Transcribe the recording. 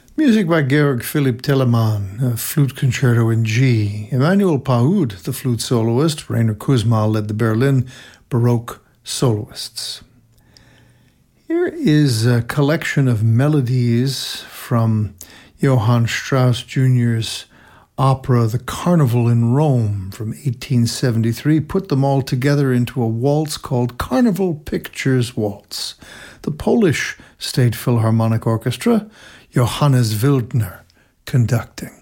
Music by Georg Philipp Telemann, a flute concerto in G. Emmanuel Pahud, the flute soloist. Rainer Kuzma led the Berlin Baroque soloists. Here is a collection of melodies from Johann Strauss Jr.'s opera The Carnival in Rome from 1873. Put them all together into a waltz called Carnival Pictures Waltz. The Polish State Philharmonic Orchestra, Johannes Wildner conducting.